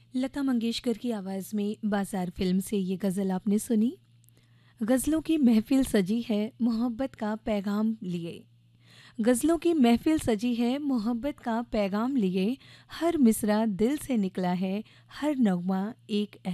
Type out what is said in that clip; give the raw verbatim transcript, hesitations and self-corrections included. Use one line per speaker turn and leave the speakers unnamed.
लता मंगेशकर की आवाज़ में बाज़ार फ़िल्म से ये गज़ल आपने सुनी। गज़लों की महफ़िल सजी है मोहब्बत का पैगाम लिए। गज़लों की महफ़िल सजी है मोहब्बत का पैगाम लिए। हर मिसरा दिल से निकला है, हर नग़्मा एक